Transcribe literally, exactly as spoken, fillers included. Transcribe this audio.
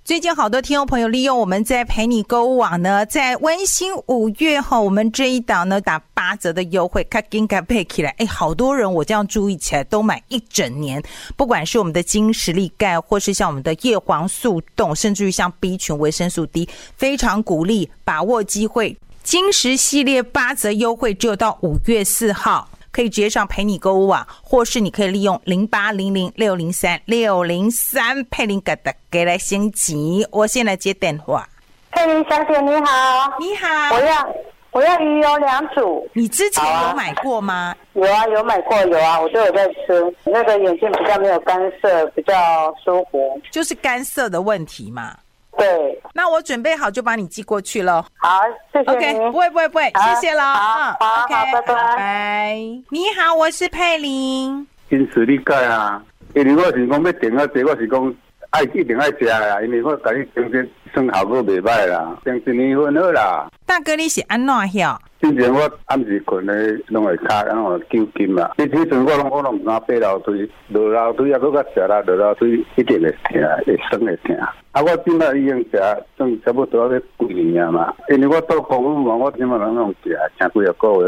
最近好多听众朋友利用我们在陪你购物网呢，在温馨五月哈，我们这一档呢打八折的优惠，卡金卡配起来，哎，好多人我这样注意起来都买一整年，不管是我们的金实力钙，或是像我们的叶黄素冻，甚至于像 B 群维生素 D， 非常鼓励把握机会，金石系列八折优惠只有到五月四号。可以直接上陪你购物网，或是你可以利用零八零零六零三六零三佩林给大家来升级。我先来接电话。 佩林小姐你好。 你好。 我要我要鱼油两组。 你之前有买过吗？ 有啊，有买过，有啊，我都有在吃。那个眼睛比较没有干涩，比较舒服。 就是干涩的问题嘛。 对， 那我准备好就把你寄过去了。 好，谢谢你。 OK， 不会不会不会，谢谢了。 好，好， OK， 好，拜拜。 拜。你好，我是佩玲。 金实力钙啊，因为我是讲要订啊，这我是讲爱一定爱食啦，因为我甲你讲这算效果袂歹啦，订一年份好啦。 大哥，你是安怎晓？ 之前我暗时困咧，拢会卡，然后揪筋啦。迄迄阵我拢我拢唔敢爬楼梯，落楼梯啊，搁较食啦，落楼梯一定会疼，会酸会疼。啊，我今仔已经食，算差不多要几年啊嘛。因为我做公务嘛，我今仔拢用食，请几个个月。